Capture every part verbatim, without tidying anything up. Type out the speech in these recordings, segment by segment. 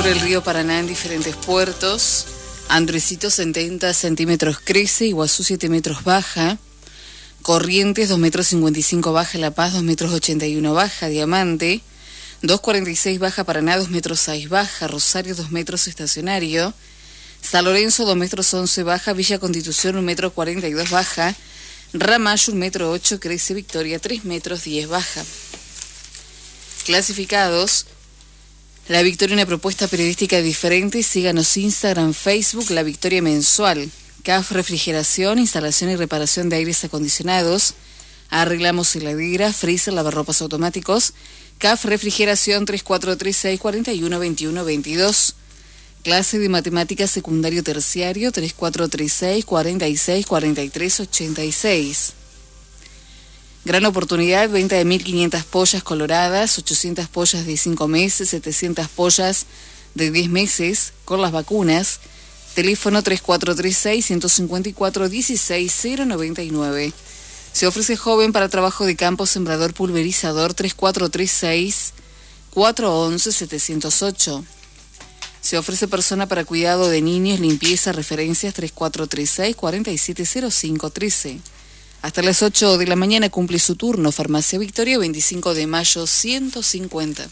Sobre el río Paraná en diferentes puertos. Andresito setenta centímetros crece, Iguazú siete metros baja. Corrientes dos metros cincuenta y cinco baja, La Paz dos metros ochenta y uno baja, Diamante dos cuarenta y seis baja, Paraná dos metros seis baja, Rosario dos metros estacionario, San Lorenzo dos metros once baja, Villa Constitución un metro cuarenta y dos baja, Ramallo un metro ocho crece, Victoria tres metros diez baja. Clasificados. La Victoria, una propuesta periodística diferente. Síganos Instagram, Facebook, La Victoria Mensual. C A F Refrigeración, instalación y reparación de aires acondicionados. Arreglamos heladera, freezer, lavarropas automáticos. C A F Refrigeración tres cuatro tres seis cuatro uno dos uno dos dos. Clase de matemáticas secundario terciario tres cuatro tres seis cuatro seis cuatro tres ocho seis. Gran oportunidad, venta de mil quinientas pollas coloradas, ochocientas pollas de cinco meses, setecientas pollas de diez meses con las vacunas. Teléfono tres cuatro tres seis uno cinco cuatro uno seis cero nueve nueve. Se ofrece joven para trabajo de campo, sembrador, pulverizador tres cuatro tres seis cuatro once setecientos ocho. Se ofrece persona para cuidado de niños, limpieza, referencias tres cuatro tres seis cuatro siete cero cinco uno tres. Hasta las ocho de la mañana cumple su turno. Farmacia Victoria, veinticinco de mayo ciento cincuenta.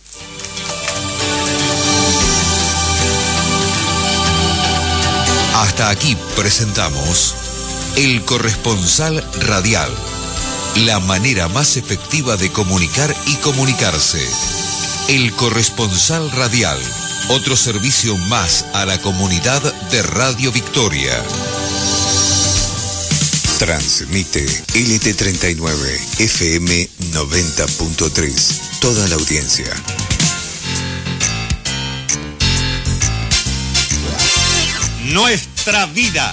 Hasta aquí presentamos El Corresponsal Radial, la manera más efectiva de comunicar y comunicarse. El Corresponsal Radial, otro servicio más a la comunidad de Radio Victoria. Transmite L T treinta y nueve, F M noventa punto tres. Toda la audiencia. Nuestra vida.